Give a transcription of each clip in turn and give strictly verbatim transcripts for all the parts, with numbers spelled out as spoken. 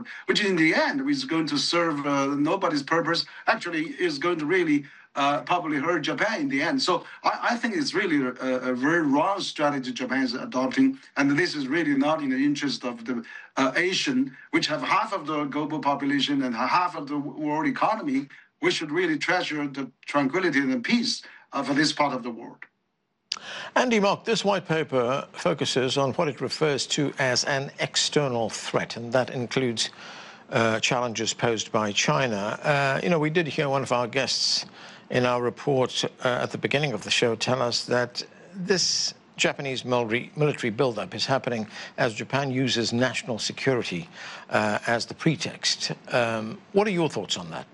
which in the end is going to serve uh, nobody's purpose, actually is going to really uh, probably hurt Japan in the end. So I, I think it's really a, a very wrong strategy Japan is adopting, and this is really not in the interest of the uh, Asian, which have half of the global population and half of the world economy. We should really treasure the tranquility and the peace uh, for this part of the world. Andy Mok, this white paper focuses on what it refers to as an external threat, and that includes uh, challenges posed by China. Uh, you know, we did hear one of our guests in our report uh, at the beginning of the show tell us that this Japanese military, military buildup is happening as Japan uses national security uh, as the pretext. Um, what are your thoughts on that?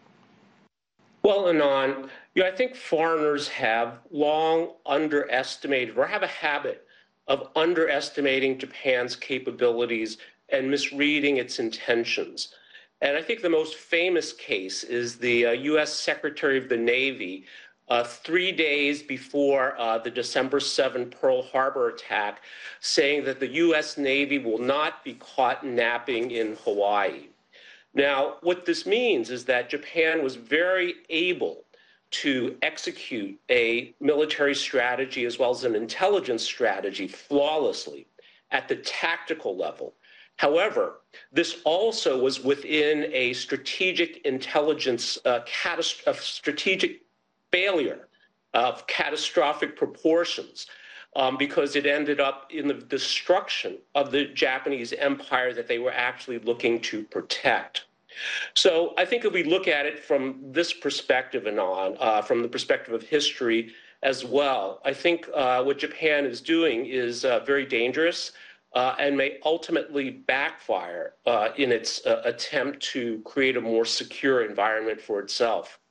Well, Anand, you know, I think foreigners have long underestimated or have a habit of underestimating Japan's capabilities and misreading its intentions. And I think the most famous case is the uh, U S Secretary of the Navy, uh, three days before uh, the December seventh Pearl Harbor attack, saying that the U S Navy will not be caught napping in Hawaii. Now, what this means is that Japan was very able to execute a military strategy as well as an intelligence strategy flawlessly at the tactical level. However, this also was within a strategic intelligence, uh, catast- a strategic failure of catastrophic proportions, um, because it ended up in the destruction of the Japanese empire that they were actually looking to protect. So I think if we look at it from this perspective and on, uh, from the perspective of history as well, I think uh, what Japan is doing is uh, very dangerous uh, and may ultimately backfire uh, in its uh, attempt to create a more secure environment for itself.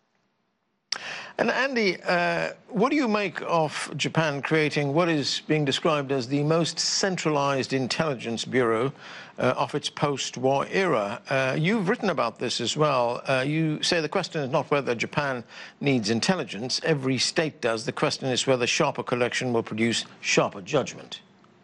And Andy, uh, what do you make of Japan creating what is being described as the most centralized intelligence bureau uh, of its post-war era? Uh, you've written about this as well. Uh, you say the question is not whether Japan needs intelligence. Every state does. The question is whether sharper collection will produce sharper judgment.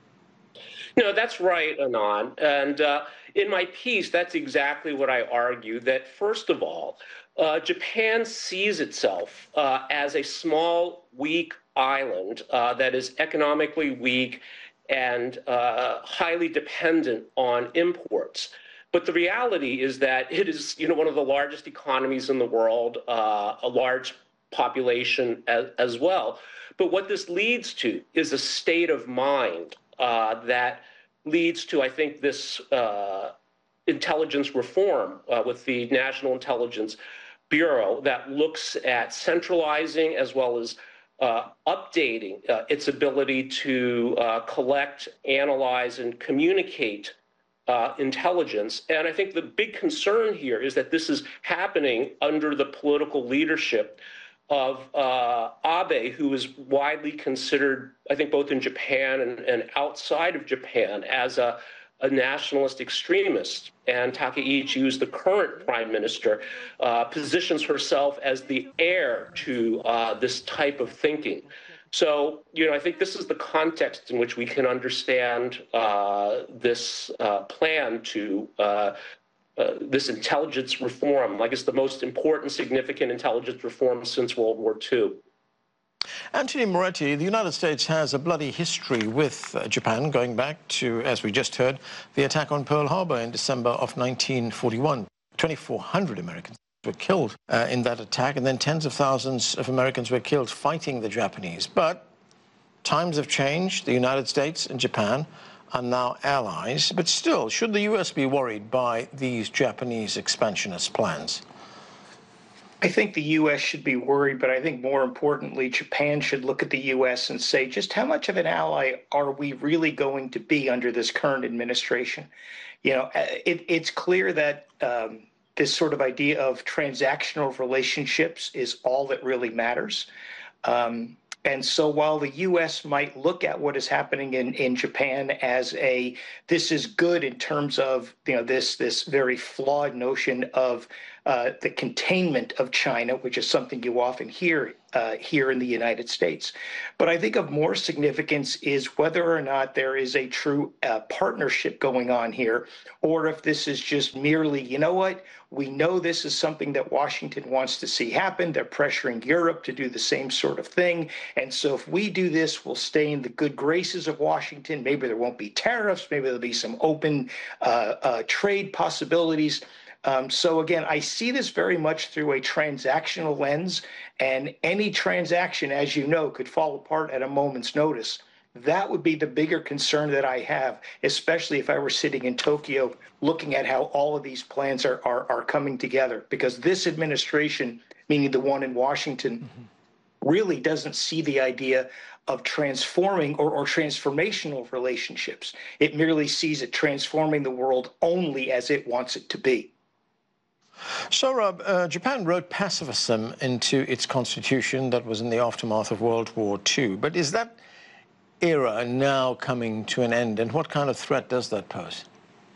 No, that's right, Anand. And uh, in my piece, that's exactly what I argue, that first of all, Uh, Japan sees itself uh, as a small, weak island uh, that is economically weak and uh, highly dependent on imports. But the reality is that it is, you know, one of the largest economies in the world, uh, a large population as, as well. But what this leads to is a state of mind uh, that leads to, I think, this uh, intelligence reform uh, with the National Intelligence Bureau that looks at centralizing as well as uh, updating uh, its ability to uh, collect, analyze, and communicate uh, intelligence. And I think the big concern here is that this is happening under the political leadership of uh, Abe, who is widely considered, I think, both in Japan and, and outside of Japan, as a a nationalist extremist. And Takaichi, who's the current prime minister, uh, positions herself as the heir to uh, this type of thinking. So, you know, I think this is the context in which we can understand uh, this uh, plan to uh, uh, this intelligence reform, like it's the most important, significant intelligence reform since World War Two. Anthony Moretti, the United States has a bloody history with uh, Japan, going back to, as we just heard, the attack on Pearl Harbor in December of nineteen forty-one. twenty-four hundred Americans were killed uh, in that attack, and then tens of thousands of Americans were killed fighting the Japanese. But times have changed. The United States and Japan are now allies. But still, should the U S be worried by these Japanese expansionist plans? I think the U S should be worried, but I think more importantly, Japan should look at the U S and say, just how much of an ally are we really going to be under this current administration? You know, it, it's clear that um, this sort of idea of transactional relationships is all that really matters. Um, And so while the U S might look at what is happening in, in Japan as a, this is good in terms of, you know, this, this very flawed notion of uh, the containment of China, which is something you often hear uh, here in the United States. But I think of more significance is whether or not there is a true uh, partnership going on here, or if this is just merely, you know what, we know this is something that Washington wants to see happen. They're pressuring Europe to do the same sort of thing. And so if we do this, we'll stay in the good graces of Washington. Maybe there won't be tariffs. Maybe there'll be some open uh, uh, trade possibilities. Um, so again, I see this very much through a transactional lens, and any transaction, as you know, could fall apart at a moment's notice. That would be the bigger concern that I have, especially if I were sitting in Tokyo looking at how all of these plans are, are, are coming together, because this administration, meaning the one in Washington, mm-hmm. really doesn't see the idea of transforming or, or transformational relationships. It merely sees it transforming the world only as it wants it to be. So, Rob, uh, Japan wrote pacifism into its constitution that was in the aftermath of World War Two. But is that era now coming to an end, and what kind of threat does that pose?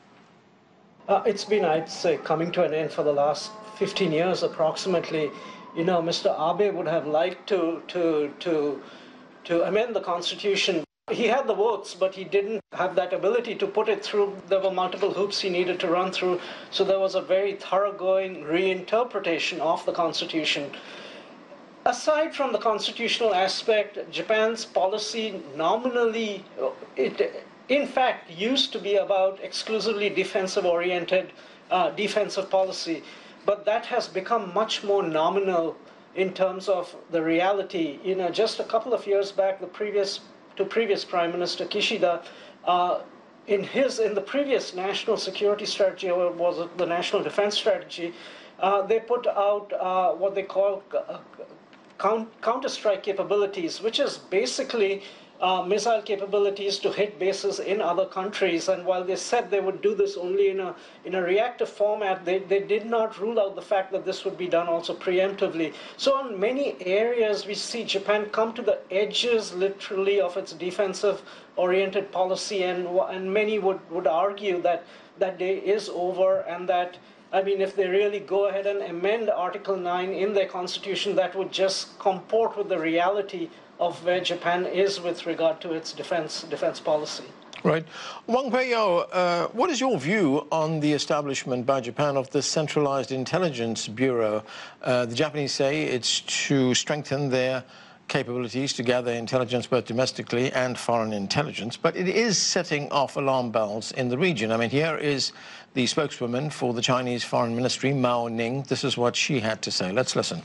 Uh, it's been, I'd say, coming to an end for the last fifteen years approximately. You know, Mister Abe would have liked to, to, to, to amend the constitution. He had the votes, but he didn't have that ability to put it through. There were multiple hoops he needed to run through. So there was a very thoroughgoing reinterpretation of the Constitution. Aside from the constitutional aspect, Japan's policy nominally, it in fact used to be about exclusively defensive-oriented uh, defensive policy. But that has become much more nominal in terms of the reality. You know, just a couple of years back, the previous to previous Prime Minister Kishida, uh, in his in the previous national security strategy, or was it the national defense strategy, uh, they put out uh, what they call uh, count, counter-strike capabilities, which is basically uh, missile capabilities to hit bases in other countries. And while they said they would do this only in a in a reactive format, they, they did not rule out the fact that this would be done also preemptively. So in many areas, we see Japan come to the edges, literally, of its defensive-oriented policy, and and many would, would argue that that day is over, and that, I mean, if they really go ahead and amend Article nine in their constitution, that would just comport with the reality of where Japan is with regard to its defense defense policy. Right. Wang Huiyao, uh, what is your view on the establishment by Japan of the Centralized Intelligence Bureau? Uh, the Japanese say it's to strengthen their capabilities to gather intelligence both domestically and foreign intelligence, but it is setting off alarm bells in the region. I mean, here is the spokeswoman for the Chinese Foreign Ministry, Mao Ning. This is what she had to say. Let's listen.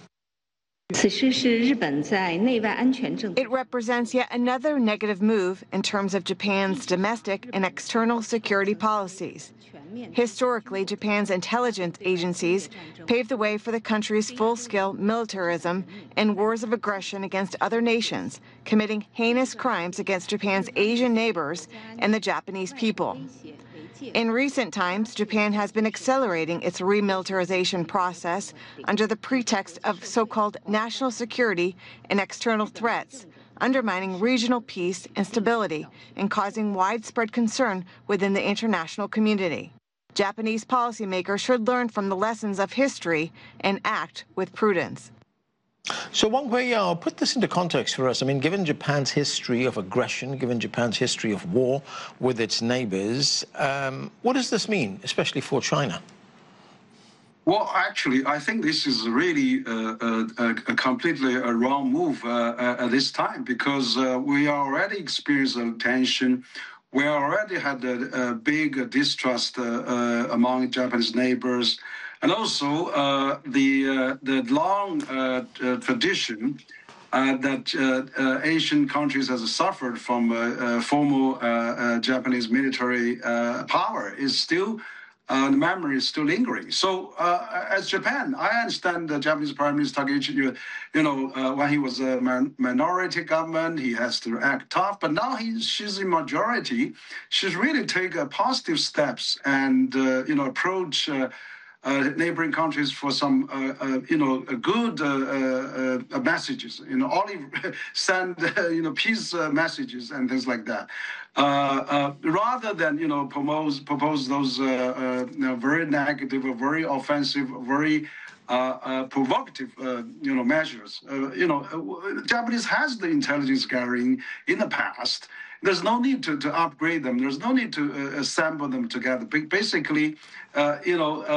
It represents yet another negative move in terms of Japan's domestic and external security policies. Historically, Japan's intelligence agencies paved the way for the country's full-scale militarism and wars of aggression against other nations, committing heinous crimes against Japan's Asian neighbors and the Japanese people. In recent times, Japan has been accelerating its remilitarization process under the pretext of so-called national security and external threats, undermining regional peace and stability and causing widespread concern within the international community. Japanese policymakers should learn from the lessons of history and act with prudence. So Wang Huiyao, put this into context for us. I mean, given Japan's history of aggression, given Japan's history of war with its neighbors, um, what does this mean, especially for China? Well, actually, I think this is really uh, a, a completely a wrong move uh, at this time, because uh, we already experienced a tension. We already had a, a big distrust uh, uh, among Japanese neighbors. And also uh, the uh, the long uh, uh, tradition uh, that uh, uh, Asian countries have suffered from uh, uh, former uh, uh, Japanese military uh, power is still, uh, the memory is still lingering. So uh, as Japan, I understand the Japanese Prime Minister Takaichi, you, you know, uh, when he was a man minority government, he has to act tough. But now he, she's in majority. She's really taken positive steps and, uh, you know, approach uh, uh, neighboring countries for some, uh, uh, you know, good uh, uh, uh, messages. You know, only send, uh, you know, peace uh, messages and things like that, uh, uh, rather than, you know, propose propose those uh, uh, you know, very negative, very offensive, very Uh, uh, provocative, uh, you know, measures. Uh, you know, uh, Japanese has the intelligence gathering in the past. There's no need to, to upgrade them. There's no need to uh, assemble them together. Basically, uh, you know. Uh,